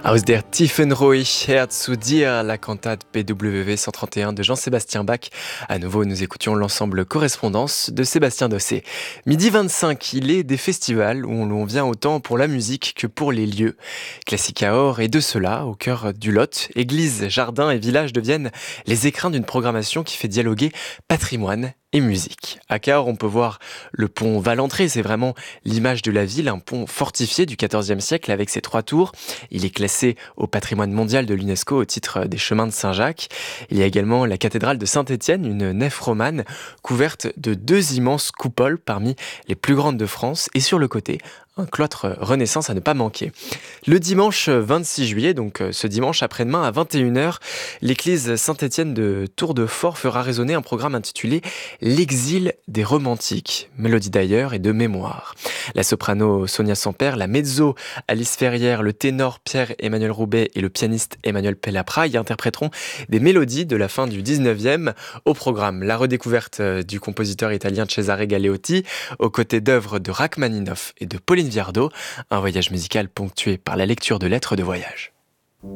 Aus der tiefen Ruhe her zu dir, la cantate BWV 131 de Jean-Sébastien Bach. À nouveau, nous écoutions l'ensemble Correspondance de Sébastien Dossé. Midi 25, il est des festivals où l'on vient autant pour la musique que pour les lieux. Classique à Or et de cela, au cœur du Lot, églises, jardins et villages deviennent les écrins d'une programmation qui fait dialoguer patrimoine et musique. À Cahors, on peut voir le pont Valentré, c'est vraiment l'image de la ville, un pont fortifié du XIVe siècle avec ses 3 tours. Il est classé au patrimoine mondial de l'UNESCO au titre des chemins de Saint-Jacques. Il y a également la cathédrale de Saint-Étienne, une nef romane couverte de 2 immenses coupoles parmi les plus grandes de France. Et sur le côté, un cloître Renaissance à ne pas manquer. Le dimanche 26 juillet, donc ce dimanche après-demain à 21h, l'église Saint-Étienne de Tour-de-Fort fera résonner un programme intitulé « L'exil des romantiques », mélodie d'ailleurs et de mémoire. La soprano Sonia Samper, la mezzo Alice Ferrière, le ténor Pierre-Emmanuel Roubaix et le pianiste Emmanuel Pellapra y interpréteront des mélodies de la fin du 19e. Au programme, la redécouverte du compositeur italien Cesare Galeotti, aux côtés d'œuvres de Rachmaninoff et de Pauline Viardot, un voyage musical ponctué par la lecture de lettres de voyage.